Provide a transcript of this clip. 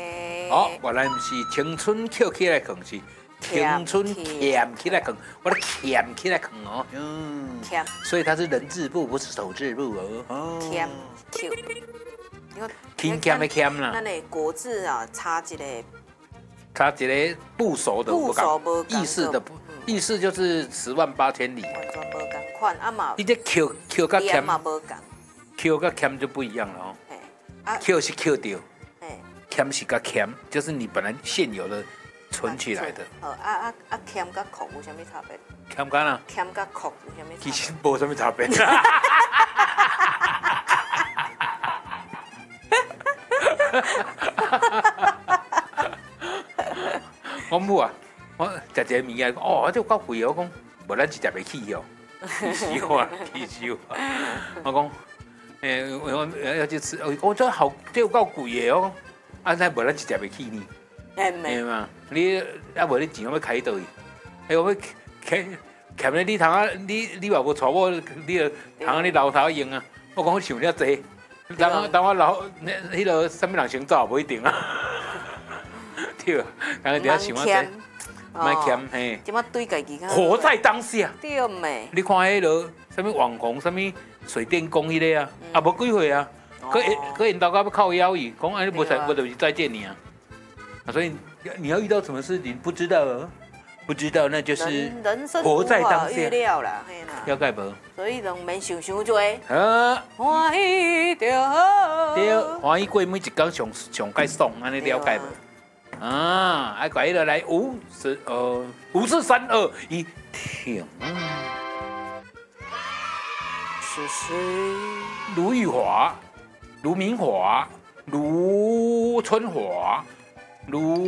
哦，原来不是青春翘起来扛，是青春欠起来扛，我的欠起来扛哦。 欠， 所以它是人字部，不是手字部哦。 欠扣。 轻欠的欠啦。 咱的国字啊，差一个。 差一个部首的部首无意思的意思就是10万8千里。 完全无同款啊嘛。 你这 Q 跟欠嘛无同。 Q 跟欠就不一样了哦。Q 是 Q 掉，欠是跟欠，就是你本来现有的存起来的。 欠跟扣有啥物差别？ 欠干啊？ 欠跟扣有啥物？ 其实无啥物差别。我母啊，我食一个物件，哦，这够贵哦，我讲，无咱是食袂起哦，气死我，气死我！我讲，我要去吃，我这好，这有够贵的哦，啊，那无咱是食袂起呢，对嘛？你啊无你钱要开倒去？我要欠你通啊，你嘛无带我，你通啊你楼头用啊？我讲我想了济，等我楼迄个什么人先走，无一定啊。对，刚才底下想我这，卖欠嘿。 即马对家己活在当下。 对咩？ 你看迄个什么网红，什么水电工迄个啊，啊无几岁啊，可引导到要靠腰椅，讲哎你无就是再见你啊。所以你要遇到什么事情不知道哦，不知道那就是活在当下。了解无？ 所以就免想多。 欢喜就好。对，欢喜过每一天上解爽，安尼了解无？啊，爱改了来5、4、3、2、1，停。 是谁？ 卢玉华、卢明华、卢春华、卢。